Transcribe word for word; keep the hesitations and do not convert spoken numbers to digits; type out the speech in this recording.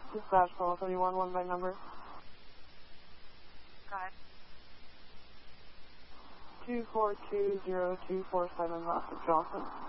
Dispatch call thirty-one, one by number. Go ahead. two four two zero two four seven, Rockford Johnson.